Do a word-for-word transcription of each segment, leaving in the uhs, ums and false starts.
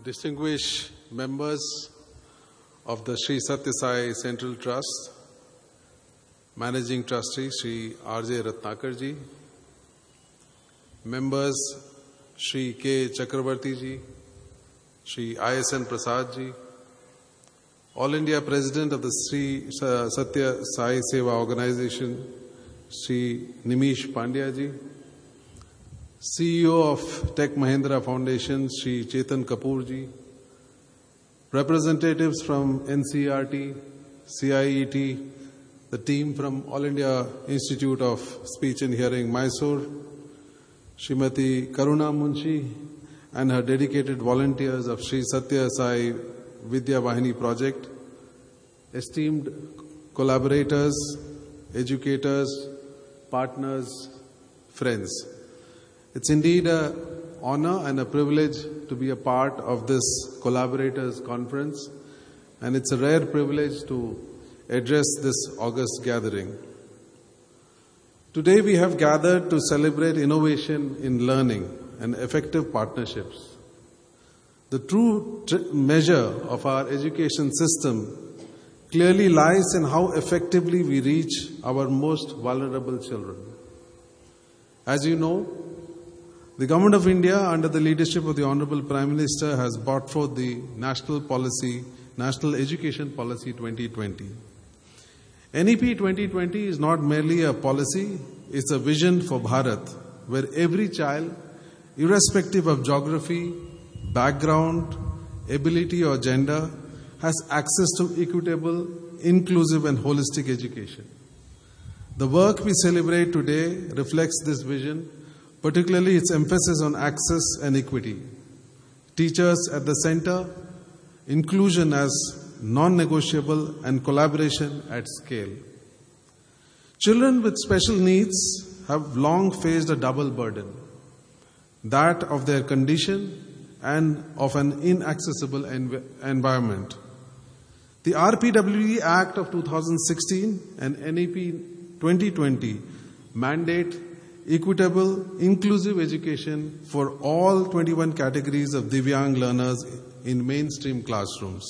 distinguished members of the Sri Satya Sai Central Trust, Managing Trustee Sri R J Ratnakar ji, members Sri K Chakravarti ji, Sri I S N Prasad ji, All India President of the Sri Satya Sai Seva Organization, Sri Nimish Pandya ji, C E O of Tech Mahindra Foundation, Sri Chetan Kapoor ji, representatives from N C E R T, C I E T, the team from All India Institute of Speech and Hearing, Mysore, Srimati Karuna Munshi and her dedicated volunteers of Sri Satya Sai Vidya Vahini project, esteemed collaborators, educators, partners, friends. It's indeed an honor and a privilege to be a part of this collaborators conference, and it's a rare privilege to address this august gathering. Today we have gathered to celebrate innovation in learning and effective partnerships. The true tr- measure of our education system clearly lies in how effectively we reach our most vulnerable children. As you know, the Government of India, under the leadership of the Honorable Prime Minister, has brought forth the National Policy, National Education Policy twenty twenty. N E P twenty twenty is not merely a policy, it's a vision for Bharat, where every child, irrespective of geography, background, ability or gender, has access to equitable, inclusive and holistic education. The work we celebrate today reflects this vision, particularly its emphasis on access and equity. Teachers at the center, inclusion as non-negotiable and collaboration at scale. Children with special needs have long faced a double burden, that of their condition and of an inaccessible env- environment. The R P W E Act of two thousand sixteen and N E P twenty twenty mandate equitable, inclusive education for all twenty-one categories of Divyang learners in mainstream classrooms.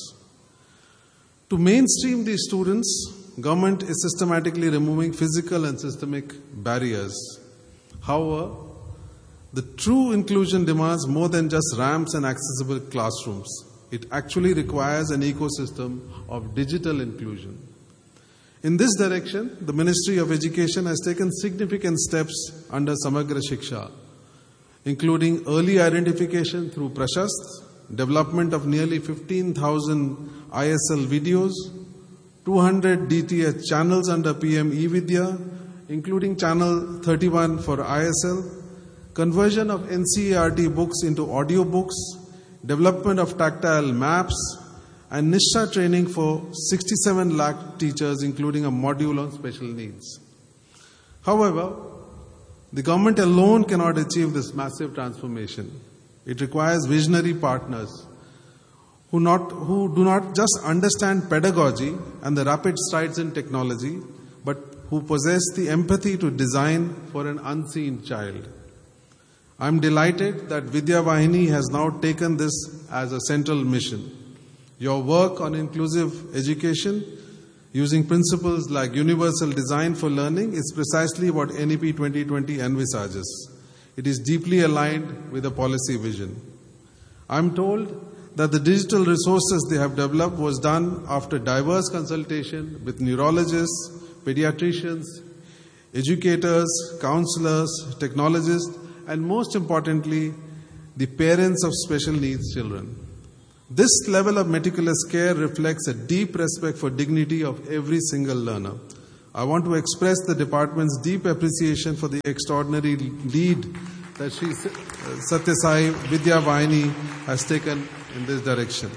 To mainstream these students, government is systematically removing physical and systemic barriers. However, the true inclusion demands more than just ramps and accessible classrooms. It actually requires an ecosystem of digital inclusion. In this direction, the Ministry of Education has taken significant steps under Samagra Shiksha, including early identification through Prashast, development of nearly fifteen thousand I S L videos, two hundred D T H channels under P M eVidya, including channel thirty-one for I S L, conversion of N C E R T books into audio books, development of tactile maps, and Nishtha training for sixty-seven lakh teachers, including a module on special needs. However, the government alone cannot achieve this massive transformation. It requires visionary partners who, not, who do not just understand pedagogy and the rapid strides in technology, but who possess the empathy to design for an unseen child. I am delighted that Vidya Vahini has now taken this as a central mission. Your work on inclusive education using principles like universal design for learning is precisely what N E P twenty twenty envisages. It is deeply aligned with the policy vision. I am told that the digital resources they have developed was done after diverse consultation with neurologists, pediatricians, educators, counselors, technologists, and most importantly, the parents of special needs children. This level of meticulous care reflects a deep respect for dignity of every single learner. I want to express the department's deep appreciation for the extraordinary lead that Sri Satya Sai Vidya Vahini has taken in this direction.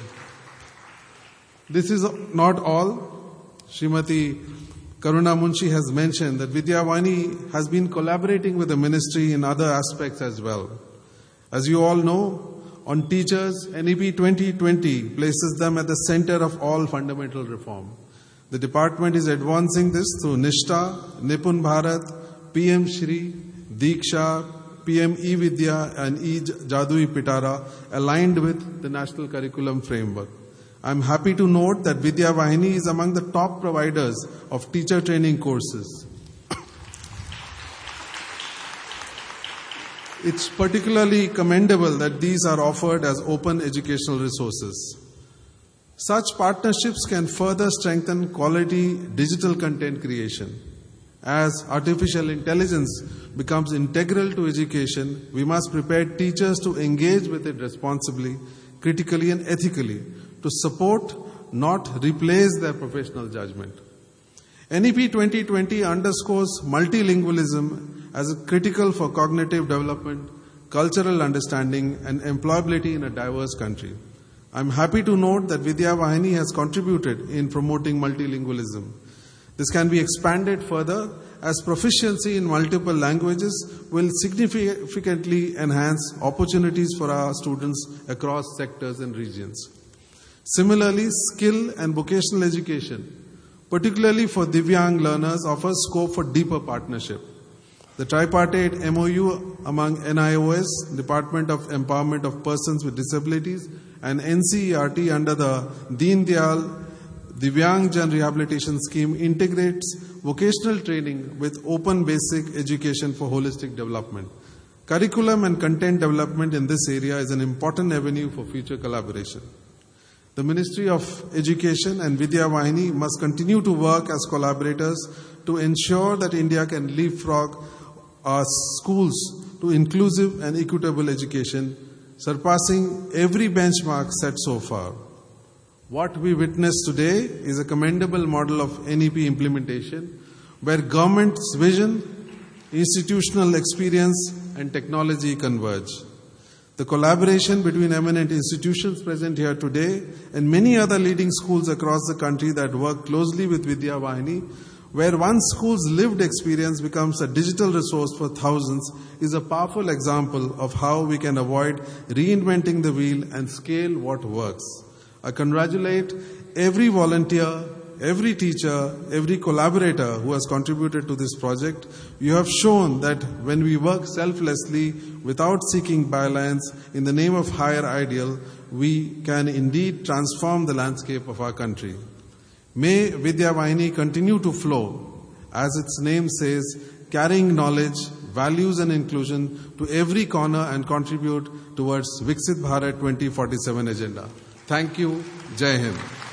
This is not all. Srimati Karuna Munshi has mentioned that Vidya Vahini has been collaborating with the ministry in other aspects as well. As you all know, on teachers, N E P twenty twenty places them at the center of all fundamental reform. The department is advancing this through Nishtha, Nipun Bharat, P M Shri, Diksha, P M E-Vidya and E-Jadui Pitara aligned with the national curriculum framework. I am happy to note that Vidya Vahini is among the top providers of teacher training courses. It's particularly commendable that these are offered as open educational resources. Such partnerships can further strengthen quality digital content creation. As artificial intelligence becomes integral to education, we must prepare teachers to engage with it responsibly, critically and ethically, to support, not replace their professional judgment. N E P twenty twenty underscores multilingualism as critical for cognitive development, cultural understanding and employability in a diverse country. I am happy to note that Vidya Vahini has contributed in promoting multilingualism. This can be expanded further as proficiency in multiple languages will significantly enhance opportunities for our students across sectors and regions. Similarly, skill and vocational education, particularly for Divyang learners, offers scope for deeper partnership. The tripartite M O U among N I O S, Department of Empowerment of Persons with Disabilities, and N C E R T under the Deen Dayal Divyang Jan Rehabilitation Scheme integrates vocational training with open basic education for holistic development. Curriculum and content development in this area is an important avenue for future collaboration. The Ministry of Education and Vidya Vahini must continue to work as collaborators to ensure that India can leapfrog our schools to inclusive and equitable education, surpassing every benchmark set so far. What we witness today is a commendable model of N E P implementation, where government's vision, institutional experience and technology converge. The collaboration between eminent institutions present here today and many other leading schools across the country that work closely with Vidya Vahini, where one school's lived experience becomes a digital resource for thousands, is a powerful example of how we can avoid reinventing the wheel and scale what works. I congratulate every volunteer, every teacher, every collaborator who has contributed to this project. You have shown that when we work selflessly, without seeking bylines, in the name of higher ideal, we can indeed transform the landscape of our country. May Vidya Vahini continue to flow, as its name says, carrying knowledge, values and inclusion to every corner and contribute towards Viksit Bharat twenty forty-seven agenda. Thank you. Jai Hind.